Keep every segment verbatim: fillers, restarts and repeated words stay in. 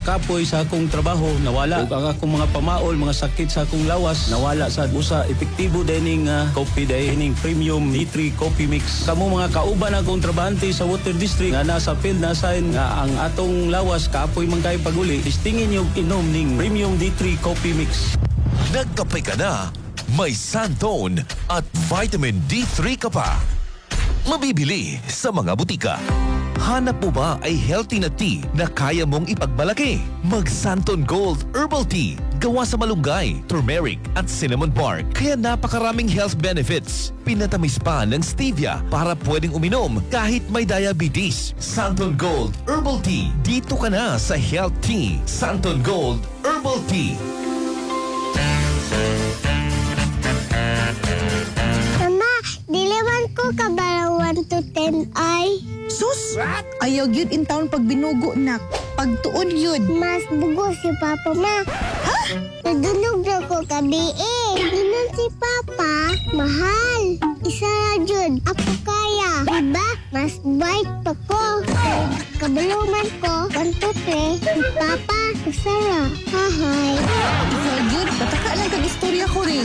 kapoy sa akong trabaho nawala. Ug ang akong mga pamaol, mga sakit sa akong lawas nawala sa usa. Epektibo dining uh, coffee dining premium D three coffee mix. Kamo mga kauban akong trabahante sa Water District nga nasa field na sign nga ang atong lawas kapoy man kay paguli. Istingin yung inom ning premium D three coffee mix. Nagkapay ka na, may Santone at vitamin D three ka pa. Mabibili sa mga butika. Hanap mo ba ay healthy na tea na kaya mong ipagmalaki? Mag Santone Gold Herbal Tea. Gawa sa malunggay, turmeric at cinnamon bark. Kaya napakaraming health benefits. Pinatamis pa ng stevia para pwedeng uminom kahit may diabetes. Santone Gold Herbal Tea. Dito ka na sa Health Tea. Santone Gold Herbal Tea. Mama, diliwan ko kabala one to ten ay. Sus! Ayaw yun in town pag binugo na. Pagtuon yun. Mas bugo si Papa, ma. Ha? Nadunog na ko kabi eh. Ginan si Papa, mahal. Isa na dyan, ako kaya. Diba? Mas bite pa ko. Kabaluman ko, one to three. Si Papa, kasara. Hahay. So yun, bataka lang kag-istorya ko rin.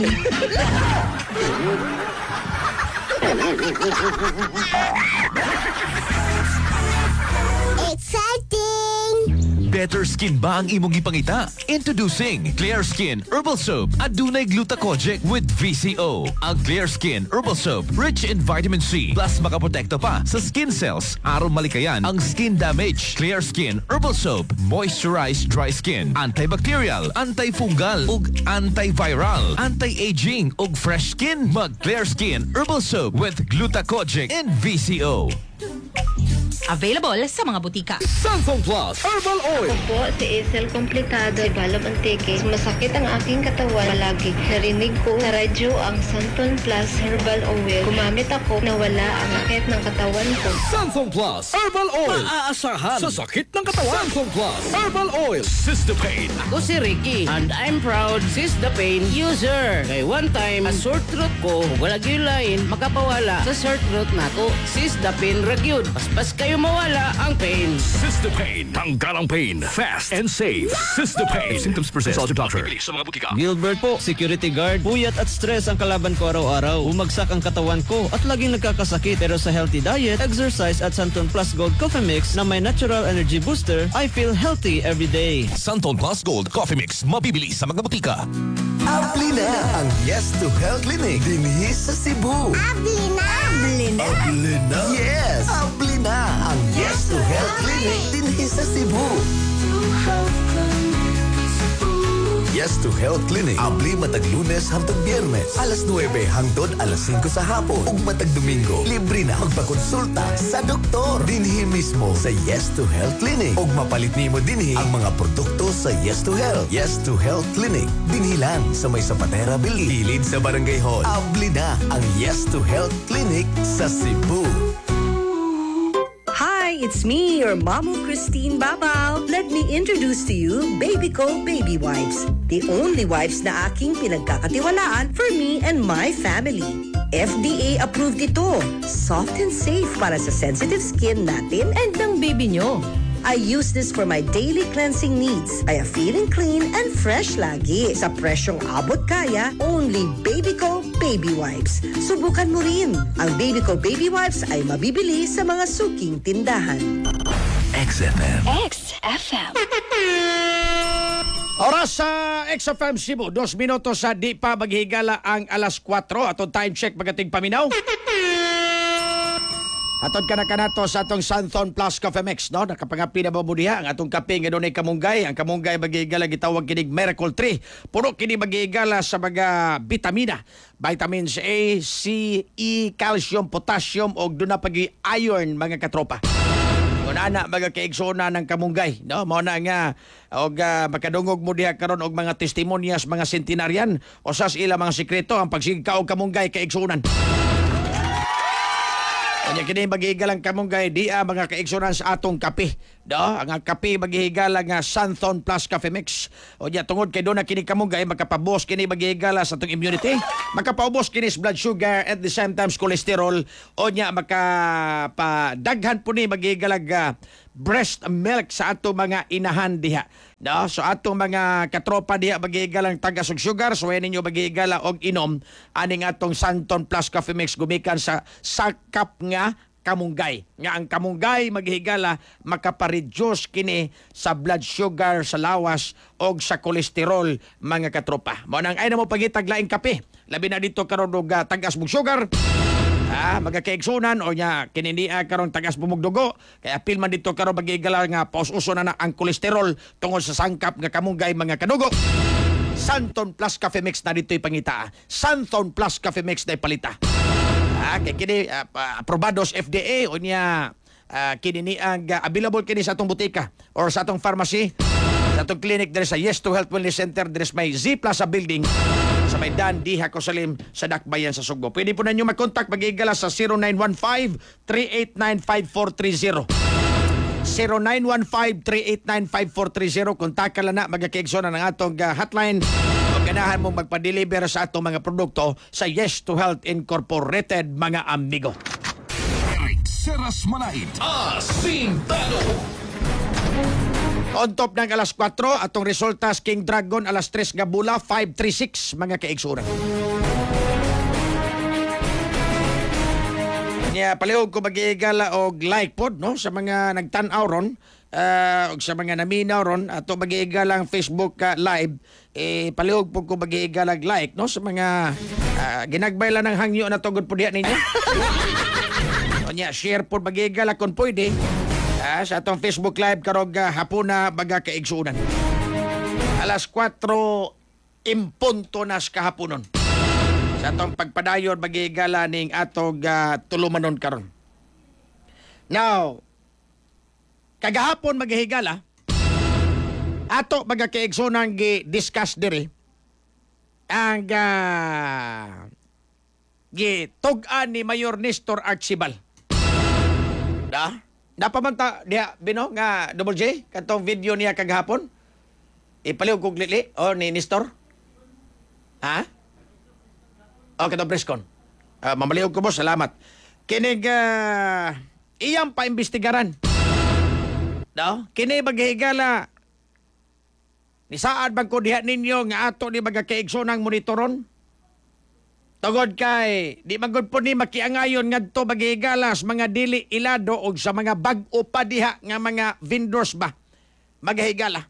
Exciting! Better skin ba ang imong gipangita? Introducing Clear Skin Herbal Soap. Adunay glutathione with V C O. Ang Clear Skin Herbal Soap rich in vitamin C plus makaprotekta pa sa skin cells aron malikayan ang skin damage. Clear Skin Herbal Soap moisturize dry skin, antibacterial, antifungal ug antiviral, anti-aging ug fresh skin. Mag Clear Skin Herbal Soap with glutathione and V C O. Available sa mga butika. Santone Plus Herbal Oil. Ako po si Isel Komplikado, Balab Antike. Masakit ang aking katawan palagi. Narinig ko sa radyo ang Santone Plus Herbal Oil. Gumamit ako, nawala ang sakit ng katawan ko. Santone Plus Herbal Oil. Maaasahan sa sakit ng katawan. Santone Plus Herbal Oil. Cystopain. Ako si Ricky and I'm proud Cystopain user. Kay one time, a sore throat ko, wala gyulain, makapawala sa sore throat nako. Cystopain ragyod. Paspas kayo mawala ang pain. Cystopain. Tanggal ang pain. Fast and safe. Cystopain. Symptoms persist. Consult your doctor. Bibili sa mga butika. Gilbert po, security guard. Puyat at stress ang kalaban ko araw-araw. Umagsak ang katawan ko at laging nagkakasakit. Pero sa healthy diet, exercise at Santone Plus Gold Coffee Mix na may natural energy booster, I feel healthy every day. Santone Plus Gold Coffee Mix. Mabibili sa mga butika. Abli na ang Yes to Health Clinic dinhi sa Cebu. Abli na! Abli na! Abli na? Yes! Abli na ang Yes to Health Clinic dinhi sa Cebu. Yes to Health Clinic. Abli matag Lunes hangtod Biyernes. Alas nuwebe hangtod alas singko sa hapon. Ug matag Domingo, libre na magpakonsulta sa doktor. Dinhi mismo sa Yes to Health Clinic. Ug mapalit nimo dinhi ang mga produkto sa Yes to Health. Yes to Health Clinic. Dinhi lang sa may Zapatera Building. Hilid sa Barangay Hall. Abli na ang Yes to Health Clinic sa Cebu. Hi, it's me, your Mamu Christine Babao. Let me introduce to you Babyco Baby Wipes. The only wipes na aking pinagkakatiwalaan for me and my family. F D A approved ito. Soft and safe para sa sensitive skin natin and ng baby nyo. I use this for my daily cleansing needs. Kaya feeling clean and fresh lagi. Sa presyong abot kaya, only Babyco Baby Wipes. Subukan mo rin. Ang Babyco Baby Wipes ay mabibili sa mga suking tindahan. X F M. X F M. Oras sa X F M Cebu. Dos minutos sa di pa maghigala ang alas kwatro. Atong time check pagating paminaw. Atod ka na kanato sa atong Santone Plus Coffee Mix, no? Nakapangapi na mabudiha ang atong kape nga doon ay kamunggay. Ang kamunggay magigala gitawag kinig Miracle Tree. Puro kini magigala sa mga vitamina. Vitamins A, C, E, calcium, potassium o doon na pag iron mga katropa. Kung ana mga kaigsona ng kamunggay, no? Mao na nga og uh, makadungog mo diha karon og mga testimonyas mga centenarian o sas ila mga sekreto ang pagsigka og kamunggay kaigsunan. Kanya kini maghihigalang kamunggay di ah, mga kaigsunan sa atong kape. Do, ang kape maghihigalang nga Santone Plus Coffee Mix. O niya tungod kay do na kini kamunggay makapabos kini maghihigala sa atong immunity. Makapaubos kini sa blood sugar at the same time cholesterol. O niya makapadaghan po ni maghihigalang uh, breast milk sa ato mga inahan diha. No? So atong mga katropa diha magigalang tagas og sugar, so yan ninyo magigala og inom aning atong Santon Plus Coffee Mix gumikan sa sakap nga kamunggay. Nga ang kamunggay maghigala makapareduce kini sa blood sugar, sa lawas o sa kolesterol mga katropa. Mao nang ay na mo pagitag laing kape. Labi na dito karon og uh, tagas mong sugar. Ah, magakaigsunan o nya kininia karon tagas bumugdugo. Kaya apil man dito karon magigala nga paususo na, na ang kolesterol tungod sa sangkap nga kamunggay mga kadugo. Santon Plus Coffee Mix na dito'y pangita. Santon Plus Coffee Mix na palita. Ah, kay kini uh, aprobados F D A o niya uh, kini ni ang uh, available kini sa atong butika or sa atong pharmacy, sa atong clinic diri sa Yes to Health Wellness Center diri sa may Z Plaza Building sa may Dan Diha Cosalim sa Dakbayan sa Sugbo. Pwede po ninyo mag-contact magigala sa zero nine one five, three eight nine, five four three zero. zero nine one five, three eight nine, five four three zero. Kontak ka lang na magkakiigso na ng atong uh, hotline. Ganahan mo magpa-deliver sa atong mga produkto sa Yes to Health Incorporated, mga amigo. Seras Manait, Asintado. On top ng alas kwatro, atong resultas King Dragon alas tres nga bula, five three six mga kaigsuran. Nya palihog ko magigala og like pod no sa mga nagtan-aw ron. Uh, og sa mga naminaw ron ato mag-iigalang Facebook uh, live eh palihog po ko mag-iigalang like no sa mga uh, ginagbay lang ng hangyo na tugod po diha ninyo. O nya share po mag-iigala kung pwede uh, sa atong Facebook live karog uh, hapon na baga kaigsunan. Alas kwatro impunto nas kahaponon. Sa atong pagpadayon mag-iigala ning atog uh, tulumanon karon. Now, kagahapon maghihigala ato magakaigsunang gi-discuss diri ang uh, gi-tug-an ni Mayor Nestor Archibal. Da? Napamanta diha bino nga Double J katong video niya kagahapon. Ipaliw kog lili o ni Nestor. Ha? O katong press con. Uh, mamaliw ko mo, salamat. Kinig uh, iyang paimbestigaran. No? Kini maghigala ni saad bang ko diha ninyo nga ato ni magakaigsunang monitoron? Tugod kay di magud po ni makiangayon ngadto maghigala sa mga dili ilado og sa mga bag-o pa diha nga mga vendors ba maghigala.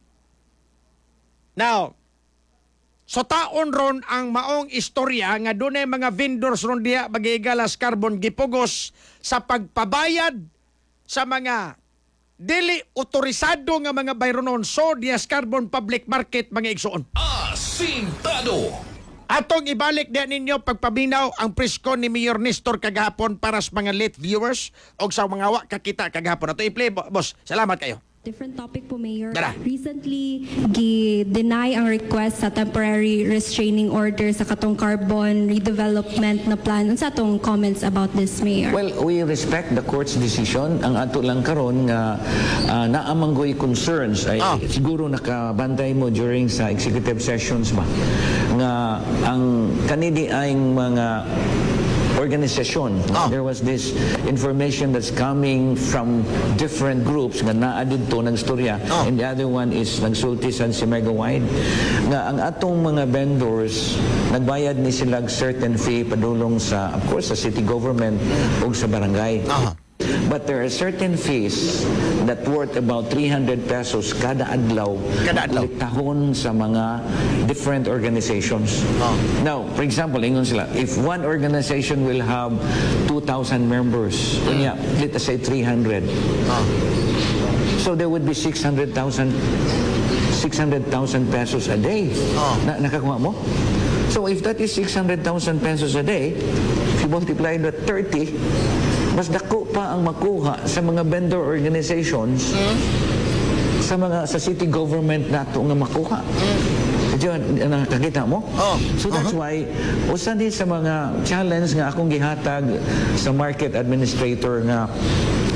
Now, so taon ron ang maong istorya nga dunay mga vendors ron diha maghigala sa carbon gipugos sa pagpabayad sa mga dili otorisado nga mga bayronon so dias carbon public market mga igsoon. Asintado. Atong ibalik diyan ninyo pagpaminaw ang presko ni Mayor Nestor kagahapon para sa mga late viewers o sa mga wa kakita kagahapon. Ato i-play boss. Salamat kayo. Different topic po, Mayor. Dara. Recently, gi-deny ang request sa temporary restraining order sa katong carbon redevelopment na plan. Ano sa atong comments about this, Mayor? Well, we respect the court's decision. Ang ato lang karon nga uh, naamanggoy concerns ay Ah. siguro nakabantay mo during sa executive sessions ba nga ang kanidi ay mga organization. Ah. There was this information that's coming from different groups nga naa didto nagstorya Ah. and the other one is nagsulti sa si Megawide nga ang atong mga vendors nagbayad ni sila certain fee padulong sa of course sa city government o sa barangay. Ah. But there are certain fees that worth about three hundred pesos kada adlaw. Kada adlaw. Tahon sa mga different organizations. Oh. Now, for example, ingon sila, if one organization will have two thousand members, mm. yeah, let us say three hundred. Oh. So there would be six hundred thousand six hundred thousand pesos a day. Oh. Na, nakakuha mo? So if that is six hundred thousand pesos a day, if you multiply that thirty, mas dako pa ang makuha sa mga vendor organizations mm. sa mga sa city government nato nga makuha. Mm. Diyan nakakita mo? Oh. So that's uh-huh. why usa din sa mga challenge nga akong gihatag sa market administrator nga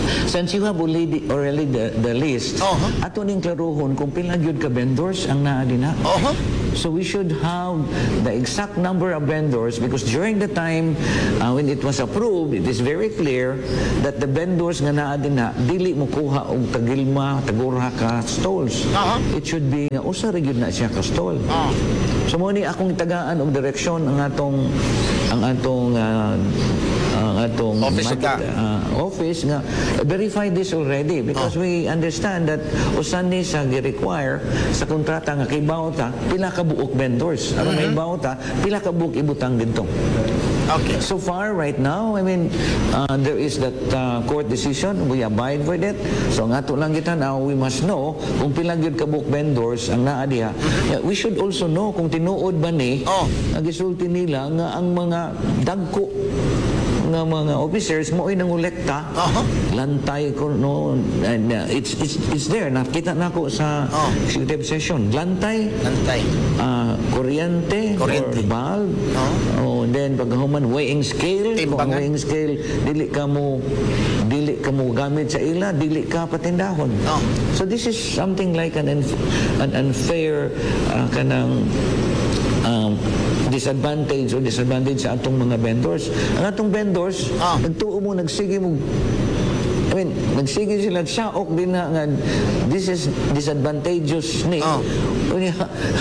Since you have already, already the, the list, Uh-huh. ato ning klaruhon kung pila gyud ka vendors ang naa dinha. Uh-huh. So we should have the exact number of vendors because during the time uh, when it was approved, it is very clear that the vendors nga naa dinha dili mo kuha og tagilma, tagurha ka stalls. Uh-huh. It should be nga usa ra gyud na siya ka stall. Uh-huh. So mo ni akong tagaan og direksyon ang atong ang atong uh, ang atong Office market, uh, office nga verify this already because Oh. we understand that usan ni sa gi-require sa kontrata nga kay bawta pila ka buok vendors aron may bawta pila ka buok ibutang didto. Okay. So far, right now, I mean, uh, there is that uh, court decision. We abide with it. So, nga to lang kita now, we must know kung pila gyud ka book vendors ang naa diha. Yeah, we should also know kung tinuod ba ni Oh. ang gisulti nila nga ang mga dagko nga mga officers mo ay nangolekta Uh-huh. lantay ko no and, uh, it's it's it's there nakita nako sa Oh. executive session lantay Lantay. uh, kuryente, Kuryente. or bulb oh. and then paghuman weighing scale kung ang Timbangan. weighing scale dili ka mo dili ka mo gamit sa ila dili ka patindahon Oh. so this is something like an unf- an unfair uh, kanang um, disadvantage o disadvantage sa atong mga vendors. Ang atong vendors, Ah. nagtuo mo, nagsige mo, I mean, nagsige sila, siyaok din na nga, this is disadvantageous ni. Ah. Unya,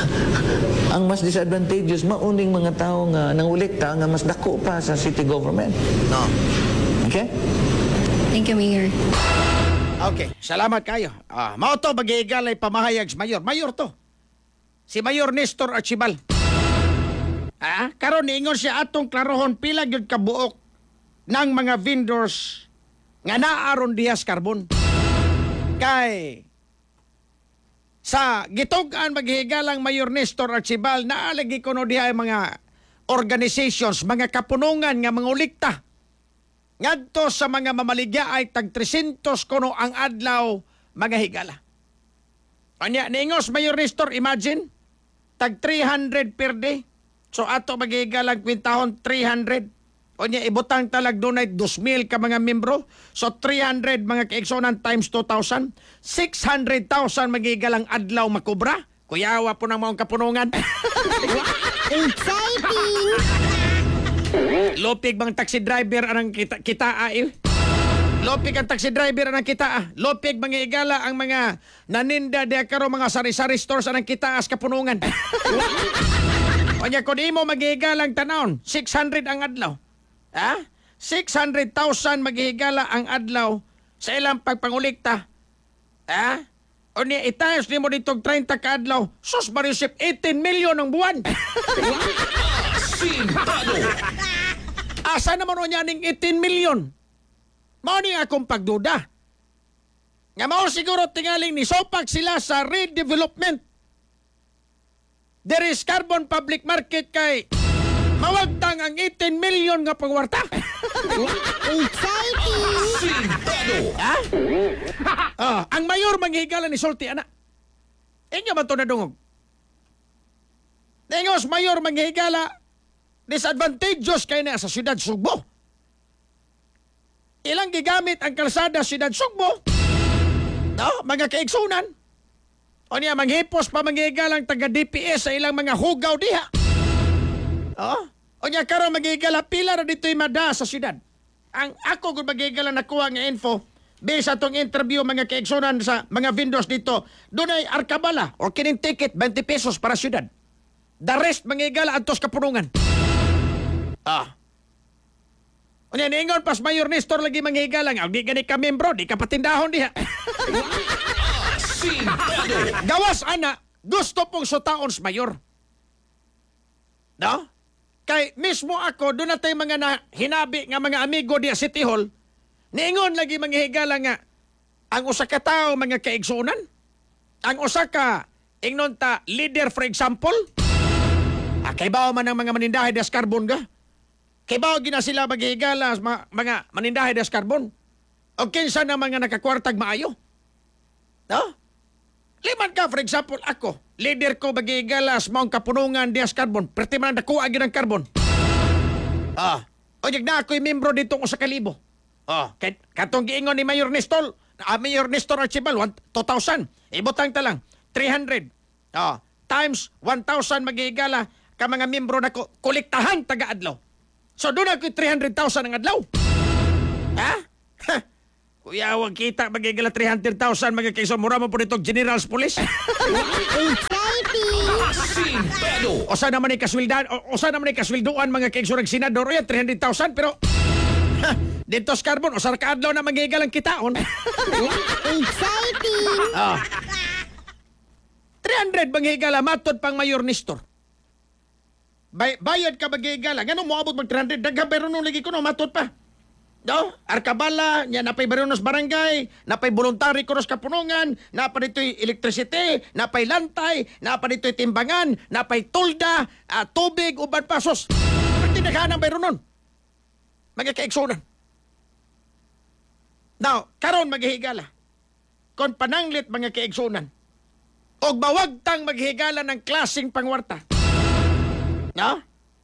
ang mas disadvantageous, mauning mga tao nga nangulikta nga mas dako pa sa city government. No. Okay? Thank you, Mayor. Okay, salamat kayo. Ah, mao to magiigalay pamahayag sa mayor. Mayor to. Si Mayor Nestor Archibal. Ah, karon niingon siya atong klarohon pila gyud ka buok ng mga vendors nga naaron diha sa carbon. Kay sa gitugan maghigalang Mayor Nestor Archibal naalagi kuno diha ang mga organizations, mga kapunungan nga mga ulikta. Ngadto sa mga mamaligya ay tag three hundred kuno ang adlaw mga higala. Anya niingos Mayor Nestor, imagine tag three hundred per day. So ato magigalang kwintahon three hundred. Anya ibutang talag dunay two thousand ka mga membro. So three hundred mga kaigsonan times two thousand. six hundred thousand magigalang adlaw makubra. Kuyawa po ng mga kapunungan. Exciting! Lopig bang taxi driver anang kita kita ay. Lopig ang taxi driver anang kita ah. Lopig mga igala ang mga naninda diha karo mga sari-sari stores anang kita as kapunungan. Onya kung imo maghihigalang tanawon, six hundred ang adlaw. Ha? six hundred thousand maghihigala ang adlaw sa ilang pagpangulikta. Ha? Onya itayos nimo ditong thirty ka adlaw, sus marisip eighteen million ang buwan. Asa naman onya ning eighteen million? Mao ni akong pagduda. Nga mao siguro tingaling ni sopak sila sa redevelopment. There is carbon public market kay mawagtang ang eighteen million nga pangwarta. Exciting! Ha? Ah, ang mayor manghigala ni Sulti ana. Inyo man to nadungog. Nengos mayor manghigala disadvantageous kay na sa siyudad Sugbo. Ilang gigamit ang kalsada sa siyudad Sugbo? No, mga kaigsunan. O niya, manghipos pa manghigalang taga-D P S sa ilang mga hugaw diha. Oh? O niya, karon manghigala pila na dito'y mada sa siyudad. Ang ako kung manghigala nakuha nga info, based sa itong interview mga kaigsunan sa mga vendors dito, doon ay arkabala o kining ticket, twenty pesos para siyudad. The rest, manghigala antos kapunungan. Ah. O niya, niingon pas Mayor Nestor lagi manghigala nga, di gani ka membro, di ka patindahon diha. Gawas ana, gusto pong sutaon sa mayor. No? Kay mismo ako, doon natay mga na hinabi nga mga amigo diya City Hall, niingon lagi manghihigala nga, ang usa ka tao mga kaigsunan, ang usa ka, ingnon ta, leader for example, ah, kay bao man ang mga manindahe des carbon ga? Kay bao gina sila maghihigala mga, mga manindahe des carbon? O kinsa na mga nakakwartag maayo? No? Liman ka, for example, ako, leader ko magigalas maong kapunungan dias carbon, perti man nakuha gyud ang carbon. Ah, o na ako'y membro dito sa kalibo. Oh, kay katong giingon ni Mayor Nestor, ah, Mayor Nestor Archibald, one- two thousand. Ibutang ta lang, three hundred. Oh, times one thousand magigala ka mga miyembro na ko, kolektahan taga-adlaw. So doon ako three hundred thousand ang adlaw. Ha? Kuya, huwag kita magigala three hundred thousand mga kayso. Mura mo po nitong General's Police. Asimpado! O saan naman ay kaswildan, o, o saan naman ay kaswilduan mga kayso ng senador. O yan, three hundred thousand pero... Ha, dito sa carbon, o sa kaadlaw na magigalang kitaon. Exciting! Ah. three hundred manghigala matod pang Mayor Nestor. Bay bayad ka magigala. Ganun mo abot mag three hundred. Dagha pero nung lagi ko no matod pa. No? Arkabala, nya napay baronos barangay, napay voluntary kuros kapunungan, napa dito'y electricity, napay lantay, napa dito'y timbangan, napay tolda, ah, tubig, uban pasos. Pati naghanang baronon. Mga kaigsunan. Now, karon maghihigala. Kon pananglit mga kaigsunan. Og mawagtang maghigala ng klaseng pangwarta. No?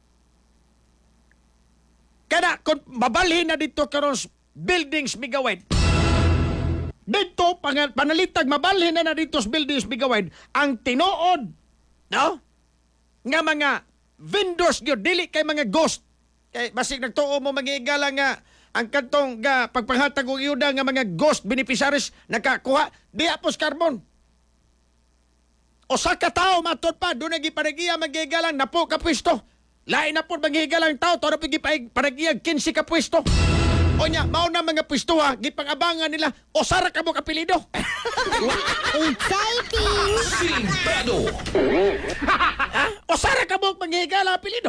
Kana, kung mabalhin na dito karon buildings migawid. Dito, pang, panalitag, mabalhin na na dito sa buildings migawid, ang tinuod, no? Nga mga vendors yun, dili kay mga ghost. Kay basig nagtuo mo magigala nga ang kantong nga pagpanghatag og iyuda nga mga ghost beneficiaries nakakuha di apos carbon. O sa katao matod pa, doon nagipanagiya magigalang napo ka pwesto. Lain na po magigalang tao, to na po gipanagiya fifteen ka pwesto. O nya, mao na mga pwesto ha, gipangabangan nila, o sara ka mo kapilido. Exciting! Asimpado! Ha? O sara ka mo magigalang apelido.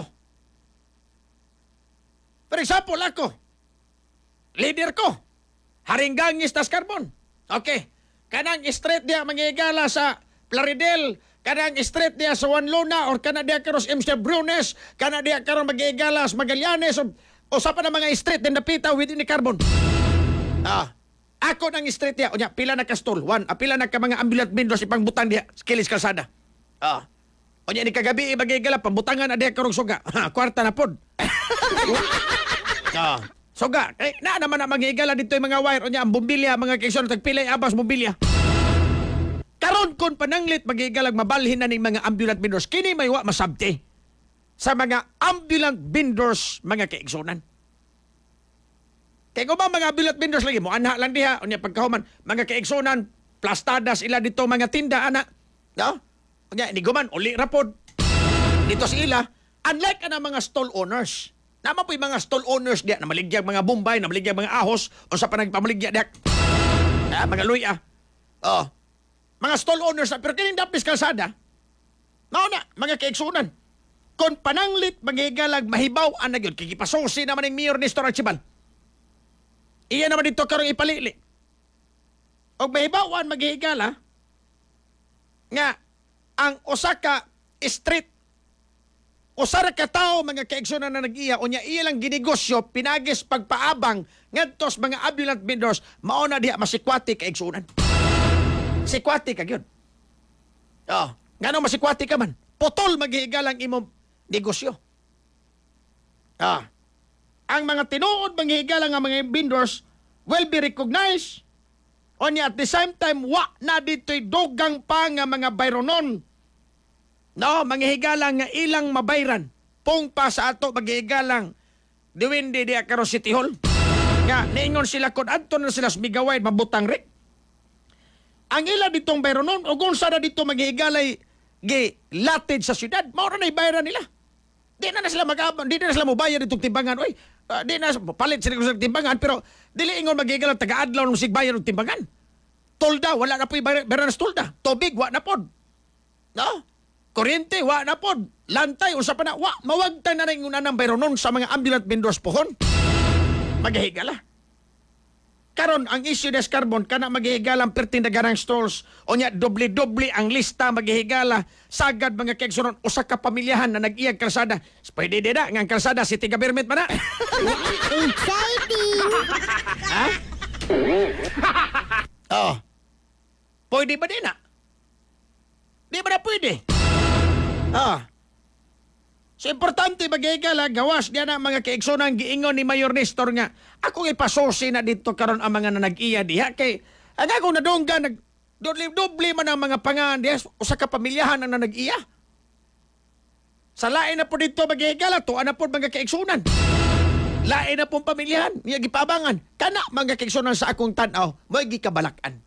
For example, ako, leader ko, Haringgangis tas Carbon. Okay, kanang street dia magigala sa Plaridel, kanang street dia sa Juan Luna, or kana dia karos M C Brunes, kana dia karon magigala sa Magallanes, o, o sa pa na mga street din napita within the Carbon. Ah, ako nang street dia, o nya, pila na ka stall, one, ah, pila na ka mga ambulant vendors ipang butang dia, kilis kalsada. Ah, o nya, ni kagabi magigala, pambutangan na dia karong suga, ha, kwarta na pod. Ah, suga, eh, na naman na maghigala dito yung mga wire, o nya, ang bumbilya, mga kaisyon, tagpilay abas bumbilya. Karon kon pananglit magigalag mabalhin na ning mga ambulant vendors kini may wa masabti sa mga ambulant vendors mga kaigsunan. Kaya ba mga ambulant vendors lagi mo anha lang diha unya pagkahuman mga kaigsunan plastadas ila dito mga tinda ana. No? Unya ni guman uli rapod dito sa ila unlike ana mga stall owners. Naman po yung mga stall owners diya na maligyag mga Bombay, na maligyag mga ahos o sa panagpamaligya diya. Ah, mga luya. Oh. Mga stall owners na, pero kining dapis kalsada, mauna, mga kaigsunan. Kung pananglit, maghigalag, mahibaw, anag yun, kikipasosi naman ng Mayor Nestor Archibald. Iya naman dito karong ipalili. O mahibawan, maghihigala, nga, ang Osaka Street, usara ka tao, mga kaigsunan na nag-iya, o niya iya lang ginegosyo, pinagis pagpaabang, ngadtos mga ambulant vendors, mauna diha masikwati kaigsunan. Sikwati ka yun. Oh, ngano masikwati ka man? Potol maghihigalang imong negosyo. Ah, ang mga tinuod maghihigalang ang mga vendors will be recognized. Onya at the same time, wa na dito'y dogang pa nga mga bayronon. No, maghihigalang nga ilang mabayran. Pong pa sa ato maghihigalang diwindi di akaro City Hall. Nga, niingon sila kung adto na sila smigaway mabutang rik. Ang ila ditong bayronon, o kung sana dito maghihigalay gilatid sa syudad, maura na ibayaran nila. Di na na sila mag-abang, di na na sila mabayar itong timbangan. Uy, uh, di na, palit sila sa timbangan, pero dili ingon maghihigalay taga-adlaw ng sigbayan ng timbangan. Tolda, wala na po ibayaran sa tolda. Tubig, wa na pod. No? Kuryente, wa na pod. Lantay, usa pa na, wa, mawagtay na rin yung nanang bayronon sa mga ambulant vendors pohon. Maghihigala. Karon ang issue des carbon kana maghihigalang perting dagarang stores o nya doble-doble ang lista maghihigala sagad mga kaigsunon usa ka pamilyahan na nag-iyag kalsada. Pwede dida nga ang kalsada City Government man na. Exciting! Ha? Oh. Pwede ba din na? Di ba na pwede? Ah. So importante magigala gawas diyan ang mga kaigsonan giingon ni Mayor Nestor nga ako ipasusi na dito karon ang mga nanag-iya diha kay ang ako nadungga nag doble doble man ang mga pangan diha usa ka pamilyahan ang nanag-iya. Sa lain na po dito magigala to ana po mga kaigsonan. Lain na pong pamilyahan niya gipabangan kana mga kaigsonan sa akong tan-aw mo gikabalakan.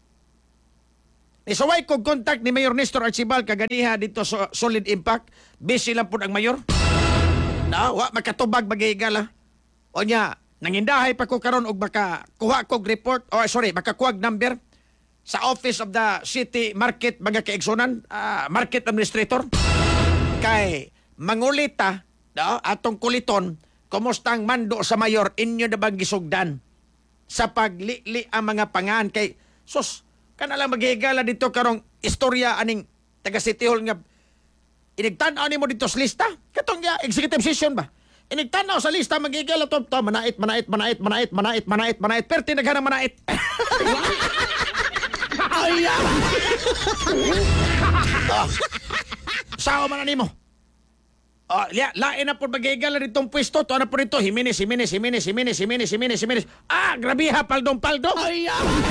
Isaway kong contact ni Mayor Nestor Archibald kaganiha dito sa Solid Impact. Busy lang po ang mayor. Na, wa makatubag magigala. O niya, nangindahay pa ko karon og baka kuha kog report, o sorry, makakuha number sa Office of the City Market mga kaigsonan, uh, Market Administrator. Kay mangulita, no, atong kuliton, kumustang mando sa mayor, inyo na bang gisugdan sa paglili ang mga pangan kay sus, kana lang maghigala dito karong istorya aning taga City Hall nga inigtan-aw nimo dito sa lista katong ya executive session ba inigtan-aw sa lista maghigala to, to manait manait manait manait manait manait manait perti naghana manait ay ah. Sao man nimo oh ya lain na po maghigala ditong pwesto to ana po dito Jimenez Jimenez Jimenez Jimenez Jimenez Jimenez Jimenez ah grabe ha paldong paldo ay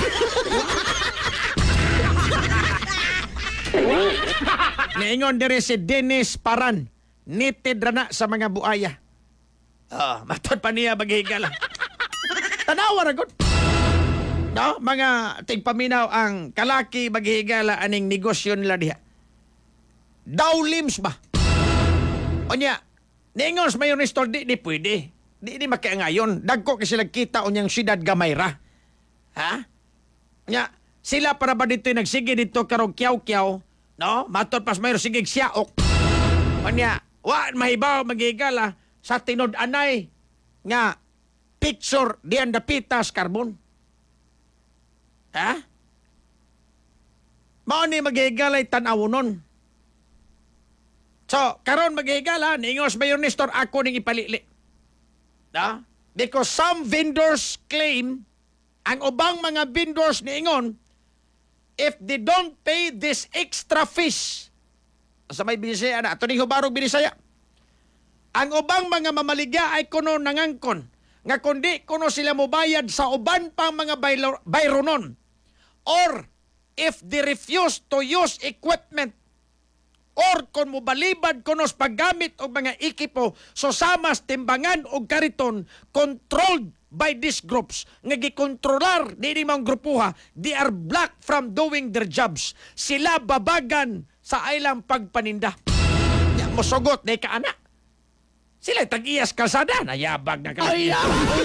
Naingon dire si Dennis Paran. Nitid rana sa mga buaya. Ah, matod pa niya maghigala. Tanawa ra gud. No, mga tigpaminaw ang kalaki maghigala aning negosyo nila diha. Dawlims ba? Onya, ningon sa Mayor Nestor di di pwede. Di di makiangayon. Dagko kasi sila kita onyang siyudad gamay ra. Ha? Nya, sila para ba dito nagsige dito karong kiyaw-kiyaw, no? Matod pas Mayor sige siyaok. Onya, wa mahibaw magigala sa tinud-anay nga picture diyan dapitas karbon. Ha? Mao ni magigalay tan-aw nun. So, karon magigala ningos Mayor Nestor ako ning ipalili. No? Because some vendors claim ang ubang mga vendors niingon if they don't pay this extra fees sa may Binisaya na, ito ni Hubarog Binisaya. Ang ubang mga mamaligya ay kuno nangangkon nga kundi kuno sila mobayad sa uban pang mga baylo, bayronon. Or if they refuse to use equipment or kung mobalibad kuno sa paggamit og mga ekipo so samas timbangan og kariton controlled by these groups nga gikontrolar ni mga grupuha, they are blocked from doing their jobs. Sila babagan sa ilang pagpaninda. Ya, mosugot na kaana. Sila tag-iyas kalsada, nayabag na kalsada.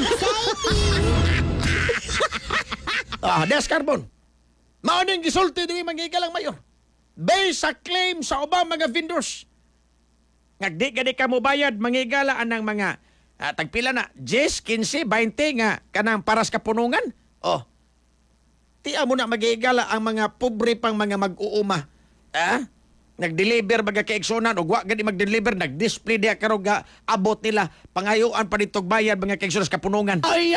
Ah, des carbon. Mao ning gisulti dinhi magigalang mayor. Based sa claim sa ubang mga vendors. Ngagdi gani ka mo bayad mangigala anang mga uh, tagpila na ten, fifteen, twenty nga kanang paras kapunungan. Oh. Tiya mo na magigala ang mga pobre pang mga mag-uuma. Ah? Nag-deliver baga kaigsonan o wa gani mag-deliver nag-display diya karong ga abot nila pangayuan pa ditog bayad mga kaigsonan sa kapunungan. Ay!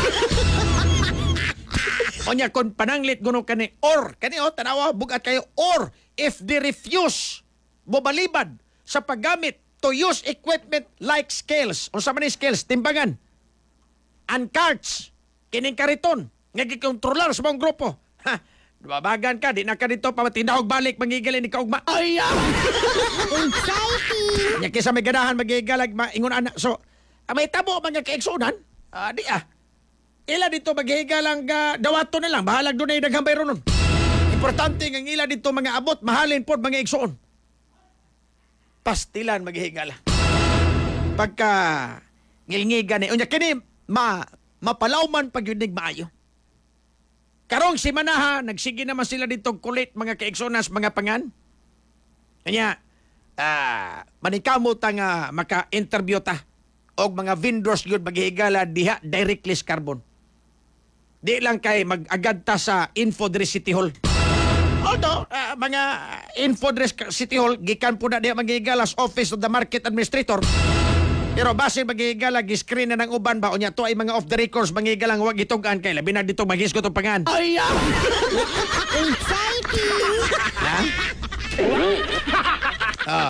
Onya kon pananglit guno kani or kani o tanawa bugat kayo or if they refuse mobalibad sa paggamit to use equipment like scales unsa man ni scales timbangan and carts kining kariton nga gikontrolar sa mga grupo ha babagan ka di na ka dito pamatindahog balik mangigalin ni kaugma ay anxiety nya kisa may ganahan magigalag maingon ana so may tabo mga kaigsunan ah di ah ila dito maghigalang uh, dawato na lang. Bahalag doon ay naghambay ron nun. Importante ng ila dito mga abot, mahalin po mga igsoon. Pastilan maghigala. Pagka ngilngigan eh. Unya kini, ma, mapalawman pag yun maayo. Karong si Manaha, nagsige naman sila dito kulit mga kaigsonas, mga pangan. Kanya, uh, manikamot ang uh, maka-interview ta. O mga vendors yun maghigala diha directly sa carbon. Di lang kay mag-agad ta sa Infodres City Hall. Although, uh, mga Infodres City Hall, gikan po na diha maghigala sa Office of the Market Administrator. Pero base maghigala, giscreen na ng uban ba, o niya to ay mga off the records, maghigala nga wag itugan kay labi na dito maghisgo itong pangan. Ay, ah! Anxiety! Ha? Ah.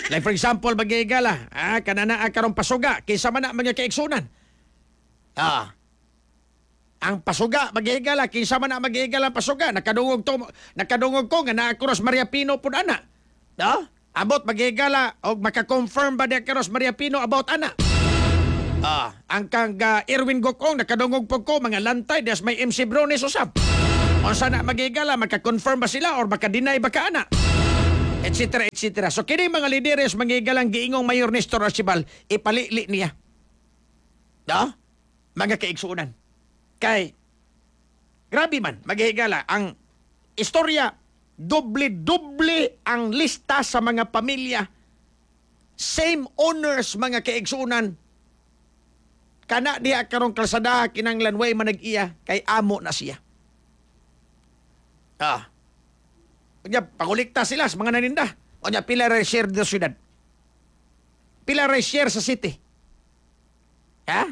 Like for example, magigala, ah, kanana karong pasuga, kaysa man na mga kaigsunan. Ah, ang pasuga, magigala, kinsa man na magigala ang pasuga, nakadungog to, nakadungog ko nga na Cross Maria Pino pud ana. No? Abot magigala o maka-confirm ba di Cross Maria Pino about ana? Ah, ang kang uh, Erwin Gokong nakadungog pud ko mga lantay des may M C Brones usab. Unsa na magigala, maka-confirm ba sila or maka-deny ba ka ana? Etc. etc. So kini mga lideres magigalang giingong Mayor Nestor Archibal ipalili niya. No? Mga kaigsunan. Kay, grabe man, maghihigala, ang istorya, doble-doble ang lista sa mga pamilya, same owners, mga kaigsunan, kana diha karong kalsada, kinanglan way manag-iya, kay amo na siya. Ah, kanya, pangulikta sila sa mga naninda. Kanya, pila rin share sa syudad. Pila rin share sa city. Ha?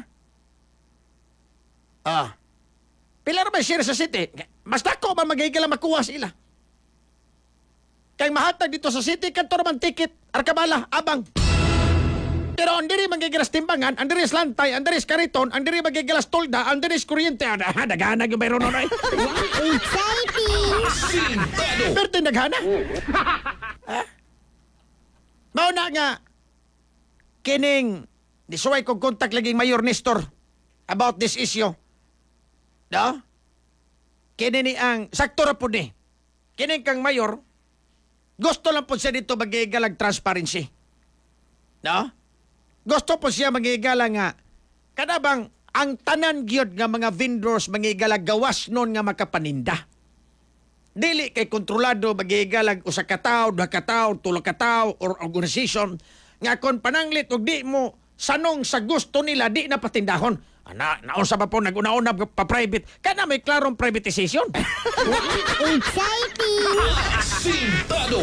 Ah, pila naman share sa city. Mas dako ba magigala makuha sila? Kaya mahatag dito sa city, kanto naman ticket, arkabala, abang. Pero ang diri magigilas timbangan, ang diri lantay, ang diri kariton, ang diri magigilas tolda, ang diri kuryente. Ah, naghanag yung mayroon nun ay. Exciting! Pero naghana? Ha? Mauna nga, kining, disuway kong kontak laging Mayor Nestor about this issue. No? Kini ni ang sakto ra pud ni. Kini kang mayor gusto lang pud siya dito magigalag transparency. No? Gusto po siya magigalang nga kada bang ang tanan gyud nga mga vendors magigalag gawas nun nga makapaninda. Dili kay kontrolado magigalag usa ka tawo, duha ka tawo, tulo ka tawo or organization nga kon pananglit og di mo sanong sa gusto nila di na patindahon. Ana, naunsa pa po nag-una-una pa-private. Kana may klarong privatization. Exciting! Sintado!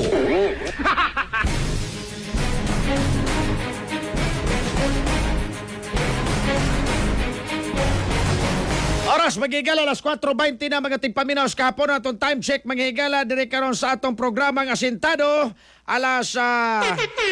Oras, magigala alas kwatro twenty na mga tigpaminaw sa kapon. Atong time check, magigala dire karon sa atong programang Asintado. Alas uh,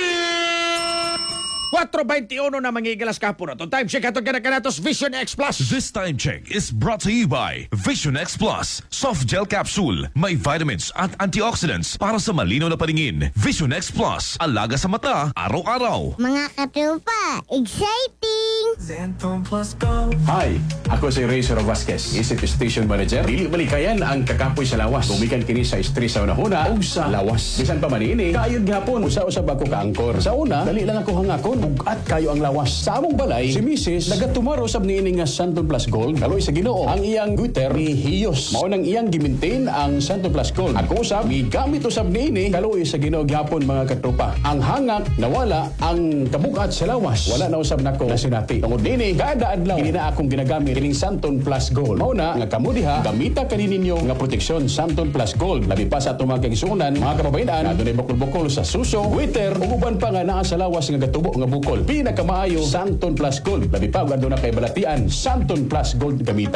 kwatro twenty-one na mangigalas kapon. Atong time check, atong kanakanatos Vision X Plus. This time check is brought to you by Vision X Plus. Soft gel capsule. May vitamins at antioxidants para sa malinaw na paningin. Vision X Plus. Alaga sa mata, araw-araw. Mga katropa, exciting! Zenton Plus Go. Hi, ako si Razor Vasquez, isip station manager. Dili balikayan ang kakapoy sa lawas. Tumikan kini sa stress sa unahuna o sa lawas. Bisan pa man ini, kaayod gihapon usa-usab ako ka-angkor. Sa una, dali lang ako hangakon bugat kayo ang lawas. Sa among balay, si Missus nagatumaro sab niini nga Santon Plus Gold. Kaloy sa Ginoo, ang iyang Twitter ni Hiyos. Mao nang iyang gimaintain ang Santon Plus Gold. Ako usab gigamit usab niini kaloy sa Ginoo gihapon mga katropa. Ang hangak nawala, ang kabugat sa lawas wala na usab nako na sinati. Tungod nini, kada adlaw kini na akong ginagamit kining Santon Plus Gold. Mao na nga kamo diha gamita kani ninyo nga proteksyon Santon Plus Gold. Labi pa sa atong mga kaigsuonan, mga kababayan, adunay bukol-bukol sa suso, Twitter, ug uban pa nga naa sa lawas nga gatubo nga bukol. Pinakamaayo Santon Plus Gold. Labi pa aduna kay balatian Santon Plus Gold gamita.